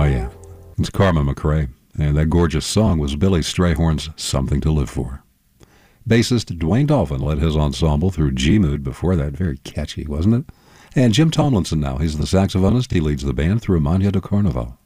yeah. It's Carmen McRae, and that gorgeous song was Billy Strayhorn's Something to Live For. Bassist Dwayne Dolphin led his ensemble through G-Mood before that. Very catchy, wasn't it? And Jim Tomlinson now. He's the saxophonist. He leads the band through Mania de Carnaval.